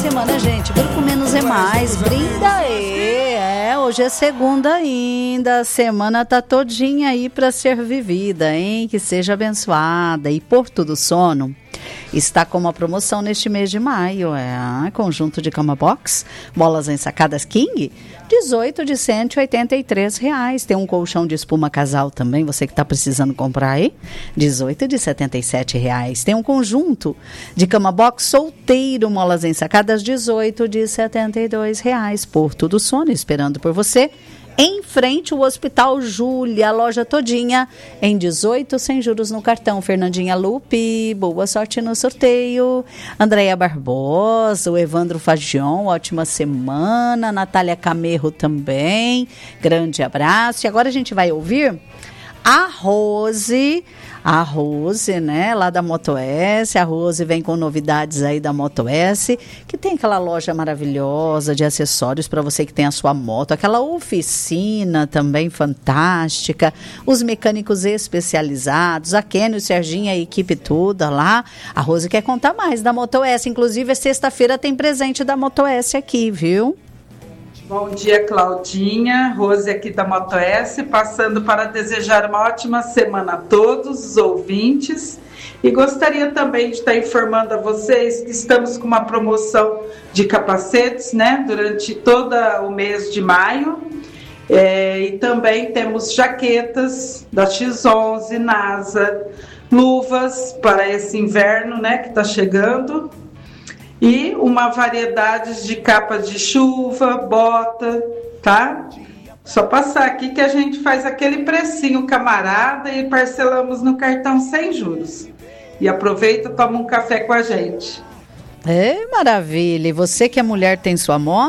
semana, gente. Grupo Menos é Mais. Brinda aí. Hoje é segunda ainda. A semana tá todinha aí para ser vivida, hein? Que seja abençoada. E Porto do Sono está com uma promoção neste mês de maio. Conjunto de cama box, molas ensacadas King, 18 de R$183. Tem um colchão de espuma casal também, você que está precisando comprar aí, 18 de R$77. Tem um conjunto de cama box solteiro, molas ensacadas, 18 de R$72. Porto do Sono, esperando por você. Em frente ao Hospital Júlia, a loja todinha em 18, sem juros no cartão. Fernandinha Lupe, boa sorte no sorteio. Andréia Barbosa, o Evandro Fagion, ótima semana. Natália Camerro também, grande abraço. E agora a gente vai ouvir a Rose, né, lá da Moto S. A Rose vem com novidades aí da Moto S, que tem aquela loja maravilhosa de acessórios para você que tem a sua moto, aquela oficina também fantástica, os mecânicos especializados, a Kenny, o Serginho, a equipe toda lá. A Rose quer contar mais da Moto S, inclusive sexta-feira tem presente da Moto S aqui, viu? Bom dia, Claudinha, Rose aqui da Moto S, passando para desejar uma ótima semana a todos os ouvintes, e gostaria também de estar informando a vocês que estamos com uma promoção de capacetes, né, durante todo o mês de maio, e também temos jaquetas da X11, NASA, luvas para esse inverno, né, que está chegando, e uma variedade de capas de chuva, bota, tá? Só passar aqui que a gente faz aquele precinho camarada e parcelamos no cartão sem juros. E aproveita e toma um café com a gente. Maravilha! E você que é mulher tem sua moto?